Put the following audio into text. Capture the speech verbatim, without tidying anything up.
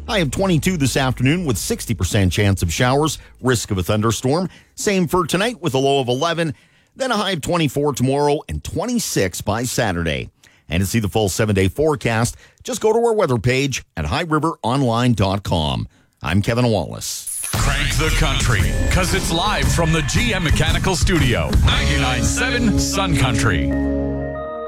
High of twenty-two this afternoon with sixty percent chance of showers, risk of a thunderstorm. Same for tonight with a low of eleven. Then a high of twenty-four tomorrow and twenty-six by Saturday. And to see the full seven-day forecast, just go to our weather page at high river online dot com. I'm Kevin Wallace. Crank the country, because it's live from the G M Mechanical Studio, ninety-nine point seven Sun Country.